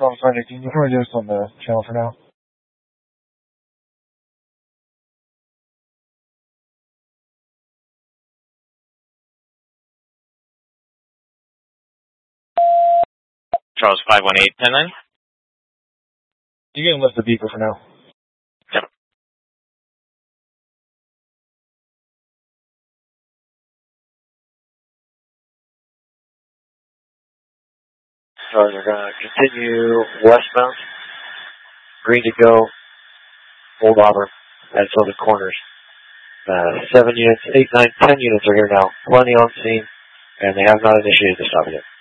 Charles Frederick, can you reduce on the channel for now? Charles 518-10-9. You can lift the beeper for now. Yep. So we're going to continue westbound. Green to go. Old Auburn. That's on the corners. 7 units, 8, 9, 10 units are here now. Plenty on scene. And they have not initiated the stop yet.